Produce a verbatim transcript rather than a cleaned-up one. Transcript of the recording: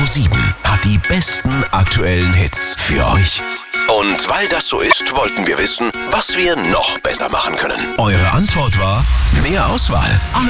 Radio sieben hat die besten aktuellen Hits für euch. Und weil das so ist, wollten wir wissen, was wir noch besser machen können. Eure Antwort war mehr Auswahl.